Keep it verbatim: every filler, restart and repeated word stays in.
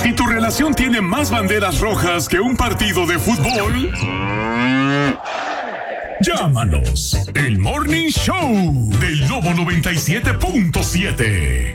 Si tu relación tiene más banderas rojas que un partido de fútbol, llámanos. El Morning Show del Lobo noventa y siete punto siete.